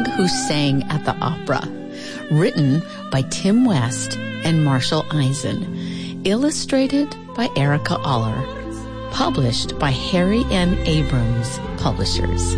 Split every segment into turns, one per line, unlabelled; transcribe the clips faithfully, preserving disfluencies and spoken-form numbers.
Dog Who Sang at the Opera, written by Tim West and Marshall Eisen, illustrated by Erica Aller, published by Harry N. Abrams Publishers.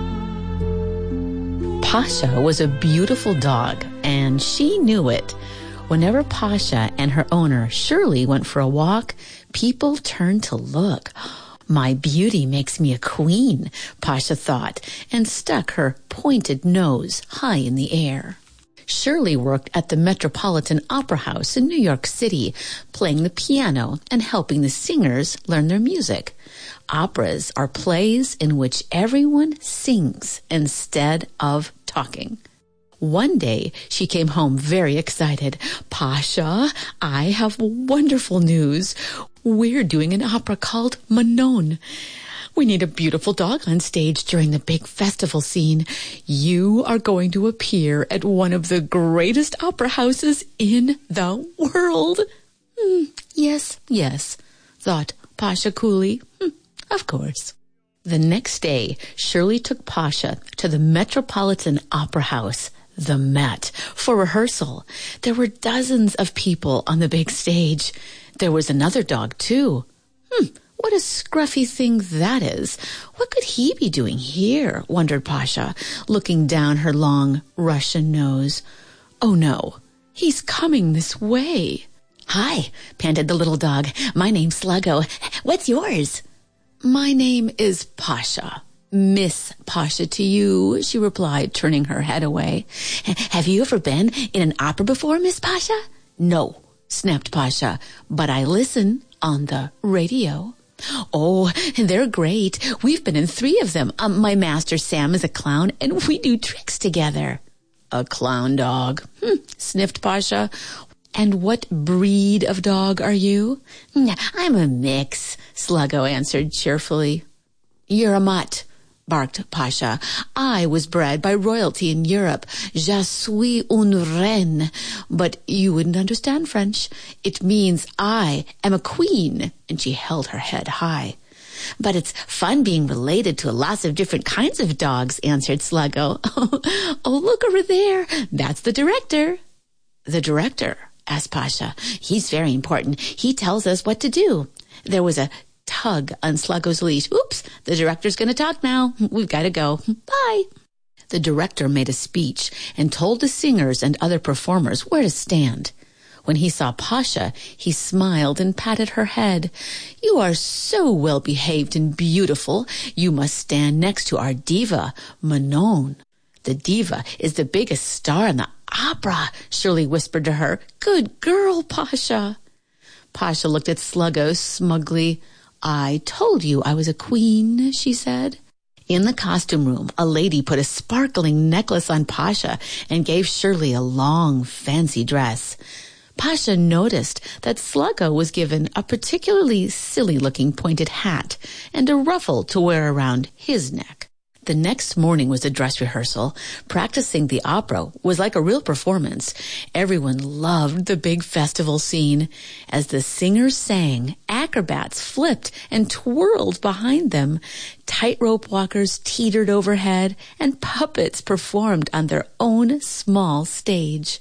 Pasha was a beautiful dog, and she knew it. Whenever Pasha and her owner, Shirley, went for a walk, people turned to look. My beauty makes me a queen, Pasha thought, and stuck her pointed nose high in the air. Shirley worked at the Metropolitan Opera House in New York City, playing the piano and helping the singers learn their music. Operas are plays in which everyone sings instead of talking. One day, she came home very excited. Pasha, I have wonderful news. We're doing an opera called Manon. We need a beautiful dog on stage during the big festival scene. You are going to appear at one of the greatest opera houses in the world. Hmm, yes, yes, thought Pasha coolly. Hmm, of course. The next day, Shirley took Pasha to the Metropolitan Opera House, the Met, for rehearsal. There were dozens of people on the big stage. There was another dog, too. Hmm, what a scruffy thing that is. What could he be doing here, wondered Pasha, looking down her long Russian nose. Oh, no, he's coming this way. Hi, panted the little dog. My name's Sluggo. What's yours? My name is Pasha. Miss Pasha to you, she replied, turning her head away. Have you ever been in an opera before, Miss Pasha? No, snapped Pasha, but I listen on the radio. Oh, they're great. We've been in three of them. Um, my master Sam is a clown, and we do tricks together. A clown dog, hm, sniffed Pasha. And what breed of dog are you? I'm a mix, Sluggo answered cheerfully. You're a mutt, barked Pasha. I was bred by royalty in Europe. Je suis une reine. But you wouldn't understand French. It means I am a queen. And she held her head high. But it's fun being related to lots of different kinds of dogs, answered Sluggo. Oh, look over there. That's the director. The director, asked Pasha. He's very important. He tells us what to do. There was a tug on Sluggo's leash. Oops, the director's going to talk now. We've got to go. Bye. The director made a speech and told the singers and other performers where to stand. When he saw Pasha, he smiled and patted her head. You are so well behaved and beautiful. You must stand next to our diva, Manon. The diva is the biggest star in the opera, Shirley whispered to her. Good girl, Pasha. Pasha looked at Sluggo smugly. I told you I was a queen, she said. In the costume room, a lady put a sparkling necklace on Pasha and gave Shirley a long, fancy dress. Pasha noticed that Sluggo was given a particularly silly-looking pointed hat and a ruffle to wear around his neck. The next morning was a dress rehearsal. Practicing the opera was like a real performance. Everyone loved the big festival scene. As the singers sang, acrobats flipped and twirled behind them. Tightrope walkers teetered overhead, and puppets performed on their own small stage.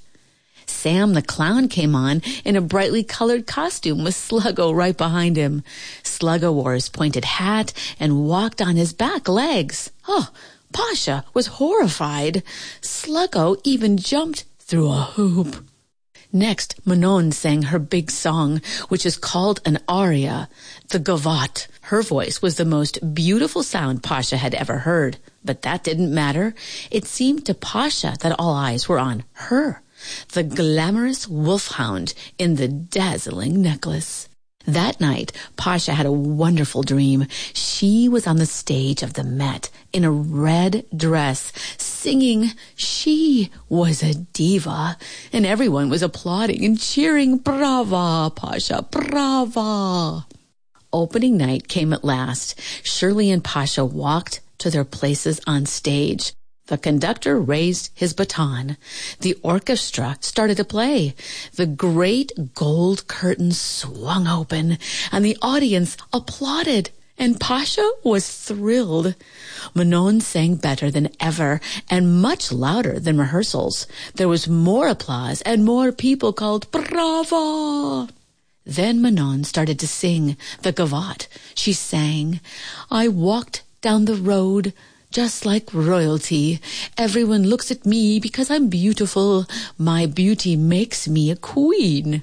Sam the clown came on in a brightly colored costume with Sluggo right behind him. Sluggo wore his pointed hat and walked on his back legs. Oh, Pasha was horrified. Sluggo even jumped through a hoop. Next, Manon sang her big song, which is called an aria, the gavotte. Her voice was the most beautiful sound Pasha had ever heard. But that didn't matter. It seemed to Pasha that all eyes were on her, the glamorous wolfhound in the dazzling necklace. That night, Pasha had a wonderful dream. She was on the stage of the Met in a red dress, singing. She was a diva, and everyone was applauding and cheering. Brava, Pasha, brava. Opening night came at last. Shirley and Pasha walked to their places on stage. The conductor raised his baton. The orchestra started to play. The great gold curtain swung open, and the audience applauded And Pasha was thrilled. Manon sang better than ever and much louder than rehearsals. There was more applause and more people called bravo. Then Manon started to sing the gavotte. She sang, I walked down the road just like royalty. Everyone looks at me because I'm beautiful. My beauty makes me a queen.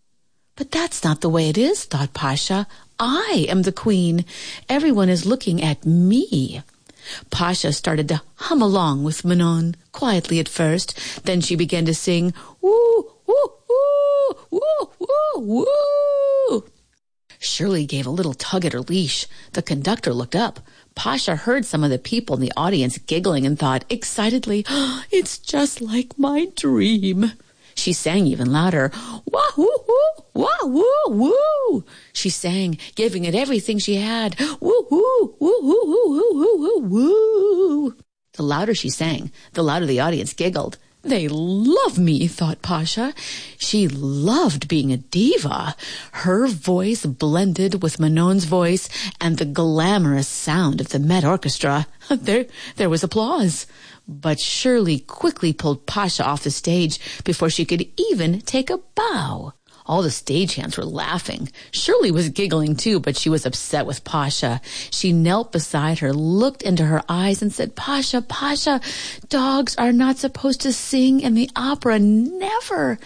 But that's not the way it is, thought Pasha. I am the queen. Everyone is looking at me. Pasha started to hum along with Manon, quietly at first. Then she began to sing, woo, woo, woo, woo, woo, woo. Shirley gave a little tug at her leash. The conductor looked up. Pasha heard some of the people in the audience giggling and thought excitedly, oh, it's just like my dream. She sang even louder, wah, woo, woo, wah, woo, woo. She sang, giving it everything she had, woo, woo, woo, woo, woo, woo, woo, woo. The louder she sang, the louder the audience giggled. They love me, thought Pasha. She loved being a diva. Her voice blended with Manon's voice and the glamorous sound of the Met Orchestra. There, there was applause. But Shirley quickly pulled Pasha off the stage before she could even take a bow. All the stagehands were laughing. Shirley was giggling too, but she was upset with Pasha. She knelt beside her, looked into her eyes, and said, Pasha, Pasha, dogs are not supposed to sing in the opera. Never,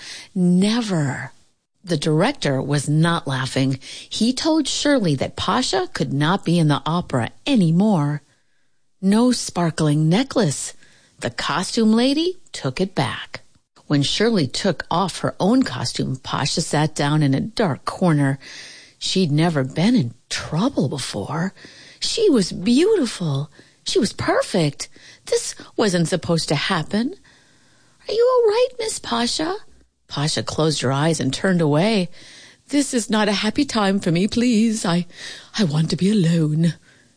never. The director was not laughing. He told Shirley that Pasha could not be in the opera anymore. No sparkling necklace. The costume lady took it back. When Shirley took off her own costume, Pasha sat down in a dark corner. She'd never been in trouble before. She was beautiful. She was perfect. This wasn't supposed to happen. Are you all right, Miss Pasha? Pasha closed her eyes and turned away. This is not a happy time for me, please. I, I want to be alone.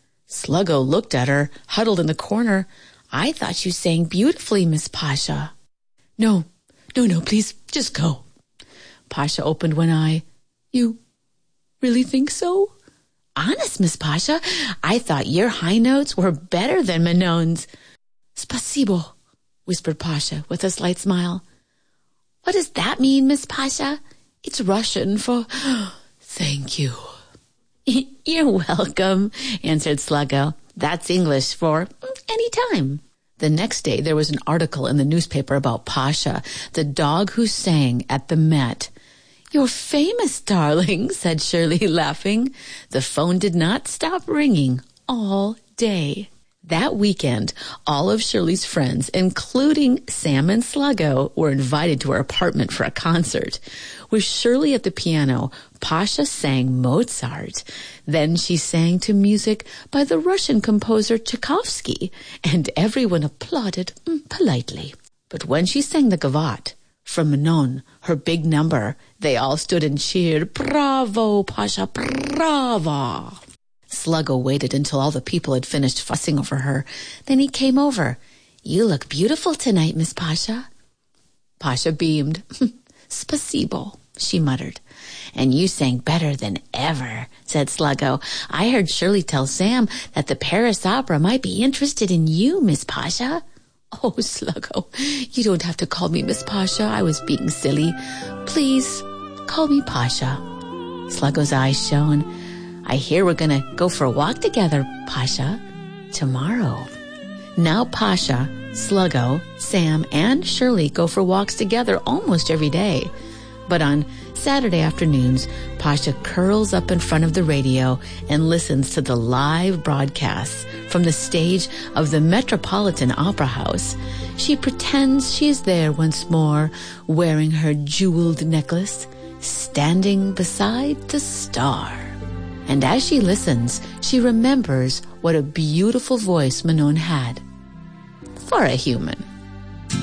Sluggo looked at her, huddled in the corner. I thought you sang beautifully, Miss Pasha. No, no, no, please, just go. Pasha opened one eye. You really think so? Honest, Miss Pasha, I thought your high notes were better than Manon's. Spasibo, whispered Pasha with a slight smile. What does that mean, Miss Pasha? It's Russian for thank you. You're welcome, answered Sluggo. That's English for any time. The next day, there was an article in the newspaper about Pasha, the dog who sang at the Met. You're famous, darling, said Shirley, laughing. The phone did not stop ringing all day. That weekend, all of Shirley's friends, including Sam and Sluggo, were invited to her apartment for a concert. With Shirley at the piano, Pasha sang Mozart. Then she sang to music by the Russian composer Tchaikovsky, and everyone applauded politely. But when she sang the gavotte from Manon, her big number, they all stood and cheered, Bravo, Pasha, bravo! Sluggo waited until all the people had finished fussing over her. Then he came over. You look beautiful tonight, Miss Pasha. Pasha beamed. Spasibo, she muttered. And you sang better than ever, said Sluggo. I heard Shirley tell Sam that the Paris Opera might be interested in you, Miss Pasha. Oh, Sluggo, you don't have to call me Miss Pasha. I was being silly. Please, call me Pasha. Sluggo's eyes shone. I hear we're going to go for a walk together, Pasha, tomorrow. Now Pasha, Sluggo, Sam, and Shirley go for walks together almost every day. But on Saturday afternoons, Pasha curls up in front of the radio and listens to the live broadcasts from the stage of the Metropolitan Opera House. She pretends she is there once more, wearing her jeweled necklace, standing beside the star. And as she listens, she remembers what a beautiful voice Manon had. For a human.